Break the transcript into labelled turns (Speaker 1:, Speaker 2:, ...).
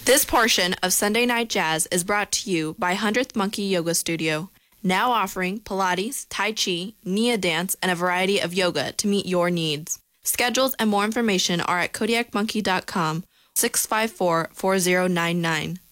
Speaker 1: This portion of Sunday Night Jazz is brought to you by 100th Monkey Yoga Studio, now offering Pilates, Tai Chi, Nia dance, and a variety of yoga to meet your needs. Schedules and more information are at kodiakmonkey.com, 654-4099.